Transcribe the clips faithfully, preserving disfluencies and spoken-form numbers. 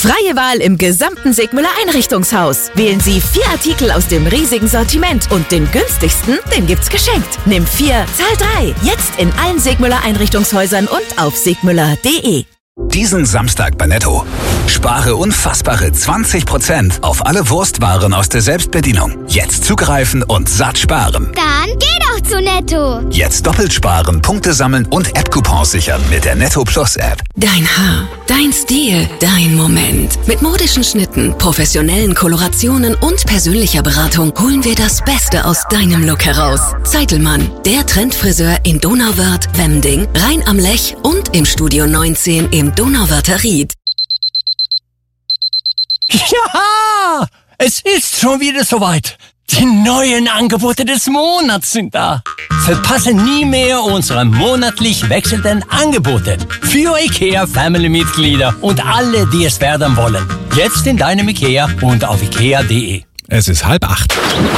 Freie Wahl im gesamten Segmüller Einrichtungshaus. Wählen Sie vier Artikel aus dem riesigen Sortiment und den günstigsten, den gibt's geschenkt. Nimm vier, zahl drei. Jetzt in allen Segmüller Einrichtungshäusern und auf segmüller punkt de. Diesen Samstag bei Netto. Spare unfassbare zwanzig Prozent auf alle Wurstwaren aus der Selbstbedienung. Jetzt zugreifen und satt sparen. Dann geh doch zu Netto. Jetzt doppelt sparen, Punkte sammeln und App-Coupons sichern mit der Netto Plus App. Dein Haar, dein Stil, dein Moment. Mit modischen Schnitten, professionellen Kolorationen und persönlicher Beratung holen wir das Beste aus deinem Look heraus. Zeitelmann, der Trendfriseur in Donauwörth, Wemding, Rhein am Lech und im Studio neunzehn im Donauwörther Ried. Ja, es ist schon wieder soweit. Die neuen Angebote des Monats sind da. Verpasse nie mehr unsere monatlich wechselnden Angebote für IKEA Family-Mitglieder und alle, die es werden wollen. Jetzt in deinem IKEA und auf ikea punkt de. Es ist halb acht.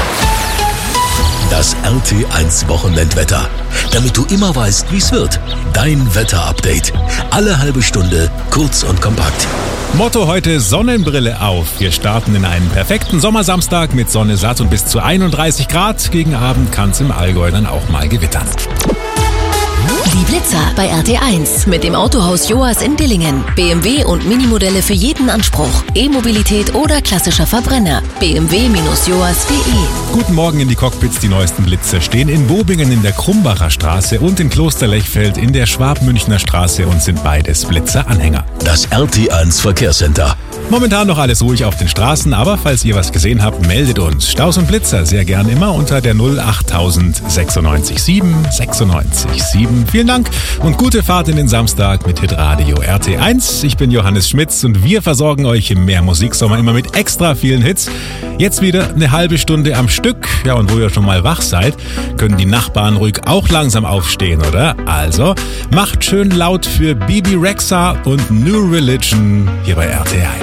Das R T eins Wochenendwetter. Damit du immer weißt, wie es wird. Dein Wetter-Update. Alle halbe Stunde, kurz und kompakt. Motto heute: Sonnenbrille auf. Wir starten in einen perfekten Sommersamstag mit Sonne satt und bis zu einunddreißig Grad. Gegen Abend kann es im Allgäu dann auch mal gewittern. Die Blitzer bei R T eins mit dem Autohaus Joas in Dillingen. B M W und Minimodelle für jeden Anspruch. E-Mobilität oder klassischer Verbrenner. b m w Bindestrich joas punkt de. Guten Morgen in die Cockpits. Die neuesten Blitzer stehen in Bobingen in der Krumbacher Straße und in Klosterlechfeld in der Schwabmünchner Straße und sind beides Blitzer-Anhänger. Das R T eins Verkehrscenter. Momentan noch alles ruhig auf den Straßen, aber falls ihr was gesehen habt, meldet uns. Staus und Blitzer sehr gern immer unter der null achttausend sechsundneunzig sieben sechsundneunzig sieben. Vielen Dank und gute Fahrt in den Samstag mit Hitradio R T eins. Ich bin Johannes Schmitz und wir versorgen euch im Mehrmusiksommer immer mit extra vielen Hits. Jetzt wieder eine halbe Stunde am Stück. Ja, und wo ihr schon mal wach seid, können die Nachbarn ruhig auch langsam aufstehen, oder? Also, macht schön laut für Bibi Rexha und New Religion hier bei R T eins.